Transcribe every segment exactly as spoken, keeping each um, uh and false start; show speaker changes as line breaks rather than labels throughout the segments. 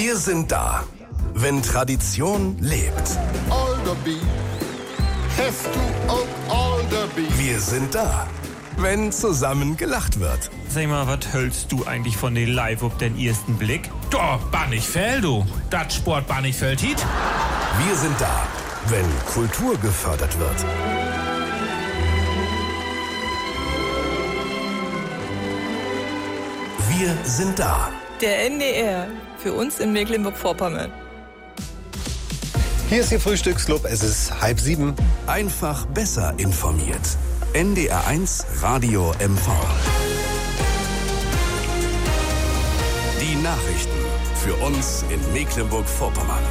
Wir sind da, wenn Tradition lebt.
Alderby, have to oak Alderby.
Wir sind da, wenn zusammen gelacht wird.
Sag mal, was hältst du eigentlich von den Live auf den ersten Blick?
Doch, Bannichfeld, du. Das Sport Bannichfeld hit.
Wir sind da, wenn Kultur gefördert wird. Wir sind da.
Der N D R, für uns in Mecklenburg-Vorpommern.
Hier ist Ihr Frühstücksclub, es ist halb sieben.
Einfach besser informiert. N D R eins Radio M V. Die Nachrichten für uns in Mecklenburg-Vorpommern.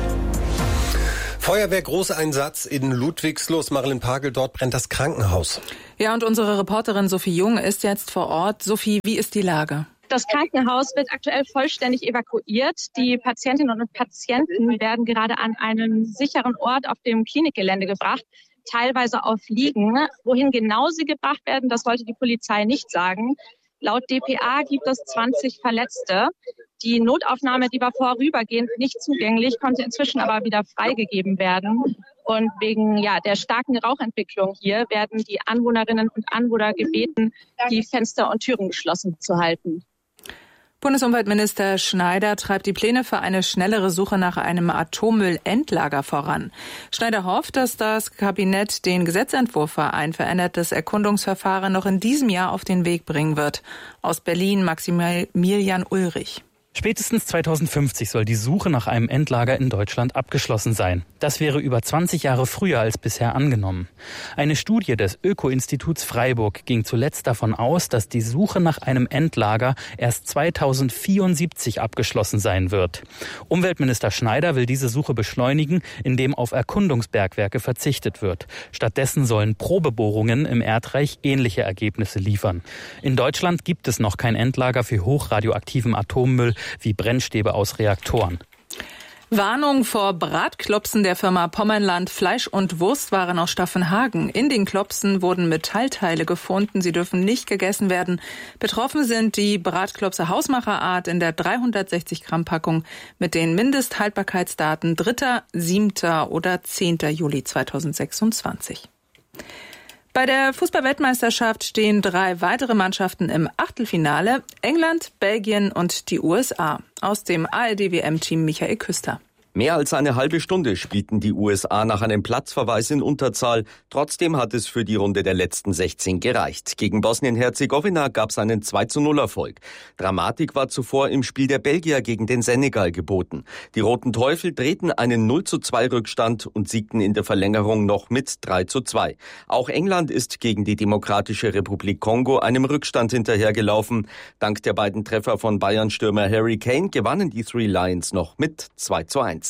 Feuerwehr Großeinsatz in Ludwigslust. Marilyn Pagel, dort brennt das Krankenhaus.
Ja, und unsere Reporterin Sophie Jung ist jetzt vor Ort. Sophie, wie ist die Lage?
Das Krankenhaus wird aktuell vollständig evakuiert. Die Patientinnen und Patienten werden gerade an einen sicheren Ort auf dem Klinikgelände gebracht, teilweise auf Liegen. Wohin genau sie gebracht werden, das wollte die Polizei nicht sagen. Laut D P A gibt es zwanzig Verletzte. Die Notaufnahme, die war vorübergehend nicht zugänglich, konnte inzwischen aber wieder freigegeben werden. Und wegen ja, der starken Rauchentwicklung hier werden die Anwohnerinnen und Anwohner gebeten, die Fenster und Türen geschlossen zu halten.
Bundesumweltminister Schneider treibt die Pläne für eine schnellere Suche nach einem Atommüllendlager voran. Schneider hofft, dass das Kabinett den Gesetzentwurf für ein verändertes Erkundungsverfahren noch in diesem Jahr auf den Weg bringen wird. Aus Berlin Maximilian Ulrich.
Spätestens zweitausendfünfzig soll die Suche nach einem Endlager in Deutschland abgeschlossen sein. Das wäre über zwanzig Jahre früher als bisher angenommen. Eine Studie des Öko-Instituts Freiburg ging zuletzt davon aus, dass die Suche nach einem Endlager erst zweitausendvierundsiebzig abgeschlossen sein wird. Umweltminister Schneider will diese Suche beschleunigen, indem auf Erkundungsbergwerke verzichtet wird. Stattdessen sollen Probebohrungen im Erdreich ähnliche Ergebnisse liefern. In Deutschland gibt es noch kein Endlager für hochradioaktiven Atommüll wie Brennstäbe aus Reaktoren.
Warnung vor Bratklopsen der Firma Pommerland Fleisch und Wurstwaren aus Staffenhagen. In den Klopsen wurden Metallteile gefunden. Sie dürfen nicht gegessen werden. Betroffen sind die Bratklopse Hausmacherart in der dreihundertsechzig Gramm Packung mit den Mindesthaltbarkeitsdaten dritter, siebter oder zehnter Juli zweitausendsechsundzwanzig. Bei der Fußball-Weltmeisterschaft stehen drei weitere Mannschaften im Achtelfinale: England, Belgien und die U S A. Aus dem A R D-W M-Team Michael Küster.
Mehr als eine halbe Stunde spielten die U S A nach einem Platzverweis in Unterzahl. Trotzdem hat es für die Runde der letzten sechzehn gereicht. Gegen Bosnien-Herzegowina gab es einen zwei zu null Erfolg. Dramatik war zuvor im Spiel der Belgier gegen den Senegal geboten. Die Roten Teufel drehten einen null zu zwei Rückstand und siegten in der Verlängerung noch mit drei zu zwei. Auch England ist gegen die Demokratische Republik Kongo einem Rückstand hinterhergelaufen. Dank der beiden Treffer von Bayern-Stürmer Harry Kane gewannen die Three Lions noch mit zwei zu eins.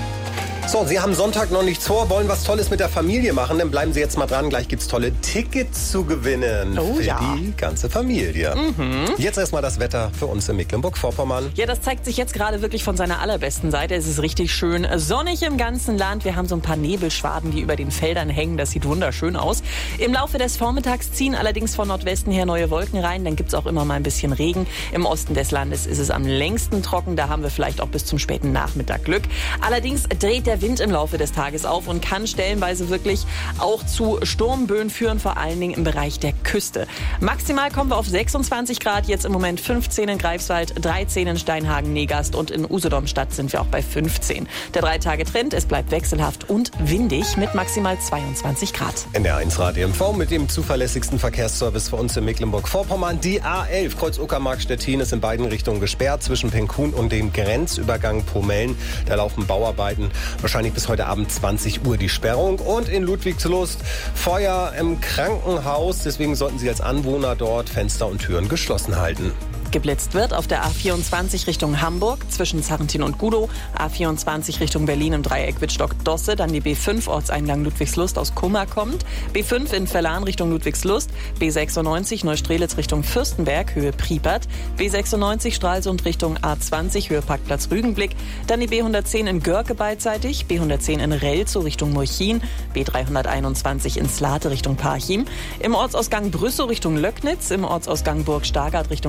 So, Sie haben Sonntag noch nichts vor, wollen was Tolles mit der Familie machen, dann bleiben Sie jetzt mal dran. Gleich gibt's tolle Tickets zu gewinnen
oh,
für
ja.
die ganze Familie.
Mhm.
Jetzt erstmal das Wetter für uns in Mecklenburg-Vorpommern.
Ja, das zeigt sich jetzt gerade wirklich von seiner allerbesten Seite. Es ist richtig schön sonnig im ganzen Land. Wir haben so ein paar Nebelschwaden, die über den Feldern hängen. Das sieht wunderschön aus. Im Laufe des Vormittags ziehen allerdings von Nordwesten her neue Wolken rein. Dann gibt's auch immer mal ein bisschen Regen. Im Osten des Landes ist es am längsten trocken. Da haben wir vielleicht auch bis zum späten Nachmittag Glück. Allerdings dreht der Wind im Laufe des Tages auf und kann stellenweise wirklich auch zu Sturmböen führen, vor allen Dingen im Bereich der Küste. Maximal kommen wir auf sechsundzwanzig Grad, jetzt im Moment fünfzehn in Greifswald, dreizehn in Steinhagen-Negast und in Usedomstadt sind wir auch bei fünfzehn. Der Drei-Tage-Trend, es bleibt wechselhaft und windig mit maximal zweiundzwanzig Grad.
N D R eins Radio M V mit dem zuverlässigsten Verkehrsservice für uns in Mecklenburg-Vorpommern. Die A elf Kreuz-Uckermark-Stettin ist in beiden Richtungen gesperrt, zwischen Penkun und dem Grenzübergang Pomellen. Da laufen Bauarbeiten, wahrscheinlich bis heute Abend zwanzig Uhr die Sperrung. Und in Ludwigslust Feuer im Krankenhaus. Deswegen sollten Sie als Anwohner dort Fenster und Türen geschlossen halten.
Geblitzt wird auf der A vierundzwanzig Richtung Hamburg zwischen Sarrentin und Gudow, A vierundzwanzig Richtung Berlin im Dreieck Wittstock-Dosse, dann die B fünf Ortseingang Ludwigslust aus Kummer kommt, B fünf in Verlan Richtung Ludwigslust, B sechsundneunzig Neustrelitz Richtung Fürstenberg, Höhe Priepert, B sechsundneunzig Stralsund Richtung A zwanzig, Höhe Parkplatz Rügenblick, dann die B hundertzehn in Görke beidseitig, B hundertzehn in Relzow Richtung Murchin, B dreihunderteinundzwanzig in Slate Richtung Parchim, im Ortsausgang Brüssow Richtung Löcknitz, im Ortsausgang Burg Stargard Richtung Teschendorf,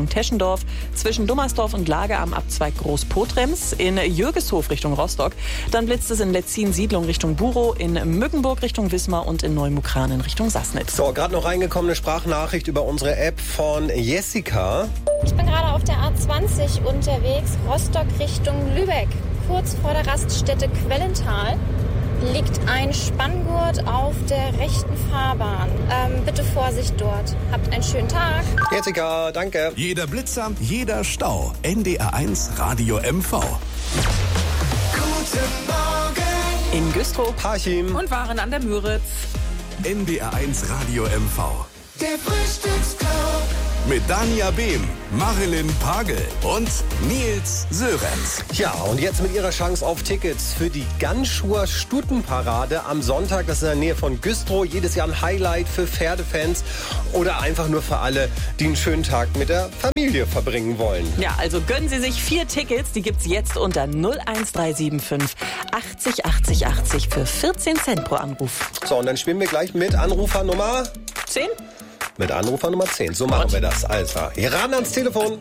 Düsseldorf zwischen Dummersdorf und Lager am Abzweig Großpotrems, in Jürgeshof Richtung Rostock. Dann blitzt es in Letzin-Siedlung Richtung Burow, in Mückenburg Richtung Wismar und in Neumukranen Richtung Sassnitz.
So, gerade noch reingekommene Sprachnachricht über unsere App von Jessica.
Ich bin gerade auf der A zwanzig unterwegs, Rostock Richtung Lübeck. Kurz vor der Raststätte Quellental liegt ein Spanngurt auf der rechten Fahrbahn. Ähm, bitte Vorsicht dort. Habt einen schönen Tag.
Jessica, danke.
Jeder Blitzer, jeder Stau. N D R eins Radio M V.
Guten Morgen.
In Güstrow,
Parchim
und Waren an der Müritz.
N D R eins Radio M V.
Der Frühstücksclub.
Mit Dania Behm, Marilyn Pagel und Nils Sörenz.
Ja, und jetzt mit ihrer Chance auf Tickets für die Ganschur Stuttenparade am Sonntag. Das ist in der Nähe von Güstrow. Jedes Jahr ein Highlight für Pferdefans oder einfach nur für alle, die einen schönen Tag mit der Familie verbringen wollen.
Ja, also gönnen Sie sich vier Tickets. Die gibt's jetzt unter null eins drei sieben fünf achtzig achtzig achtzig für vierzehn Cent pro Anruf.
So, und dann spielen wir gleich mit Anrufer Nummer
zehn?
Mit Anrufer Nummer zehn. So machen wir das. Also, hier ran ans Telefon.